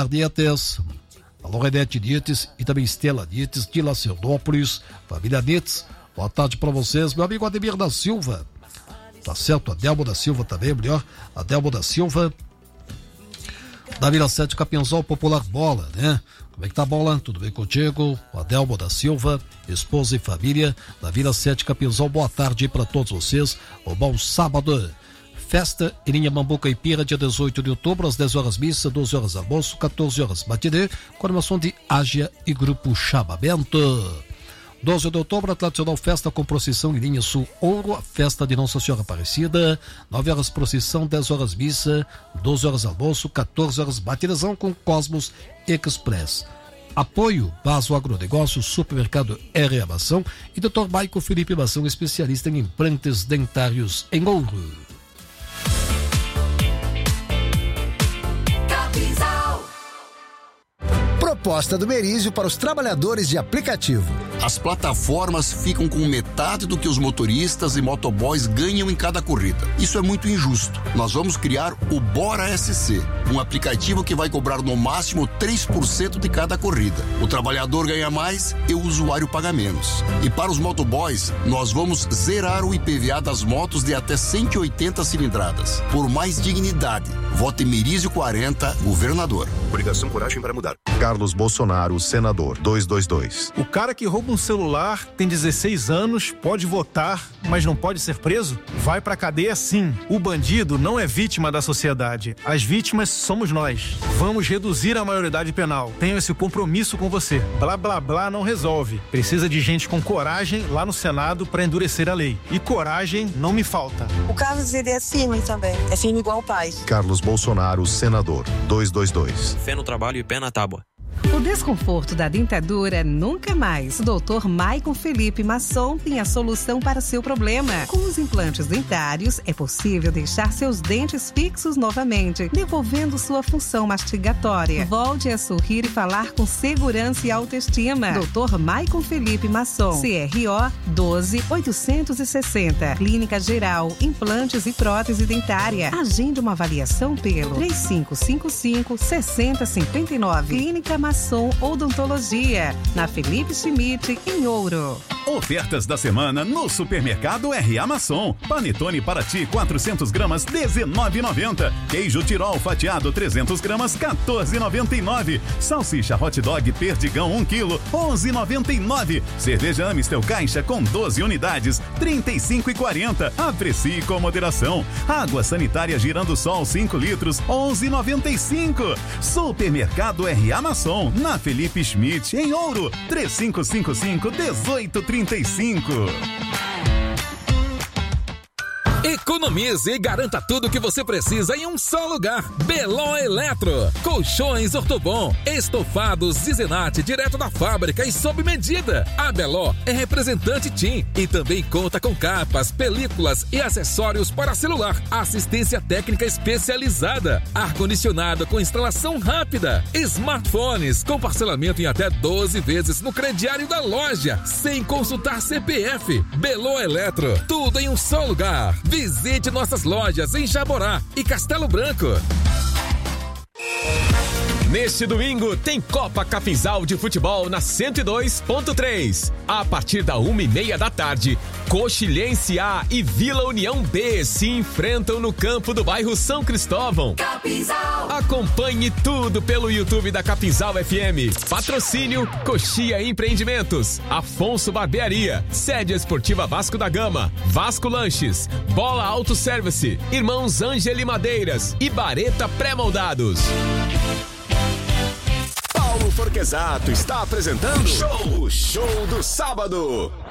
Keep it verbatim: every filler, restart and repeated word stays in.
Popular Dietes, alô Renete Dietes e também Estela Dietes de Lacerdópolis, família Dietes, boa tarde pra vocês, meu amigo Ademir da Silva, tá certo, Adelmo da Silva também, melhor, Adelmo da Silva, da Vila sete Capinzal Popular Bola, né? Como é que tá a bola? Tudo bem contigo? O Adelmo da Silva, esposa e família da Vila sete Capinzal, boa tarde para todos vocês, um bom sábado. Festa em linha Mambu Caipira, dia dezoito de outubro, às dez horas missa, doze horas almoço, quatorze horas matinê, com animação de Ágia e Grupo Chamamento. doze de outubro, a tradicional festa com procissão em linha Sul Ouro, a festa de Nossa Senhora Aparecida, nove horas procissão, dez horas missa, doze horas almoço, quatorze horas matinezão com Cosmos Express. Apoio, Vaso Agronegócio, Supermercado R A Mação e doutor Maico Felipe Mação, especialista em implantes dentários em Ouro. Proposta do Merizio para os trabalhadores de aplicativo. As plataformas ficam com metade do que os motoristas e motoboys ganham em cada corrida. Isso é muito injusto. Nós vamos criar o Bora S C, um aplicativo que vai cobrar no máximo três por cento de cada corrida. O trabalhador ganha mais e o usuário paga menos. E para os motoboys, nós vamos zerar o I P V A das motos de até cento e oitenta cilindradas. Por mais dignidade, vote Merizio quarenta, governador. Coligação Coragem para Mudar. Carlos Bolsonaro, senador, duzentos e vinte e dois. O cara que rouba um celular, tem dezesseis anos, pode votar, mas não pode ser preso? Vai pra cadeia sim. O bandido não é vítima da sociedade. As vítimas somos nós. Vamos reduzir a maioridade penal. Tenho esse compromisso com você. Blá, blá, blá não resolve. Precisa de gente com coragem lá no Senado pra endurecer a lei. E coragem não me falta. O Carlos, ele é firme também. É firme igual o pai. Carlos Bolsonaro, senador, duzentos e vinte e dois. Fé no trabalho e pé na tábua. O desconforto da dentadura nunca mais. O doutor Maicon Felipe Masson tem a solução para seu problema. Com os implantes dentários, é possível deixar seus dentes fixos novamente, devolvendo sua função mastigatória. Volte a sorrir e falar com segurança e autoestima. doutor Maicon Felipe Masson, C R O doze oitocentos e sessenta. Clínica Geral, implantes e prótese dentária. Agende uma avaliação pelo três cinco cinco cinco, seis zero cinco nove. Clínica Masson Odontologia, na Felipe Schmidt, em Ouro. Ofertas da semana no Supermercado R A Mação. Panetone Paraty quatrocentos gramas, dezenove reais e noventa centavos. Queijo Tirol fatiado trezentos gramas, quatorze reais e noventa e nove centavos. Salsicha Hot Dog Perdigão um quilo, onze reais e noventa e nove centavos. Cerveja Amistel Caixa com doze unidades, trinta e cinco reais e quarenta centavos. Aprecie com moderação. Água sanitária Girando Sol cinco litros, onze reais e noventa e cinco centavos. Supermercado R A Mação, na Felipe Schmidt, em Ouro, três cinco cinco cinco, dezoito trinta e cinco. Economize e garanta tudo o que você precisa em um só lugar. Beló Eletro. Colchões Ortobon, estofados Zizenat direto da fábrica e sob medida. A Beló é representante TIM e também conta com capas, películas e acessórios para celular. Assistência técnica especializada. Ar-condicionado com instalação rápida. Smartphones com parcelamento em até doze vezes no crediário da loja, sem consultar C P F. Beló Eletro. Tudo em um só lugar. Visite nossas lojas em Jaborá e Castelo Branco. Neste domingo tem Copa Capinzal de Futebol na cento e dois ponto três. A partir da uma e meia da tarde, Coxilhense A e Vila União B se enfrentam no campo do bairro São Cristóvão. Capinzal. Acompanhe tudo pelo YouTube da Capinzal F M. Patrocínio Coxia Empreendimentos, Afonso Barbearia, Sede Esportiva Vasco da Gama, Vasco Lanches, Bola Auto Service, Irmãos Ângeli Madeiras e Bareta Pré-Moldados. Paulo Forquezato está apresentando Show, o Show do Sábado.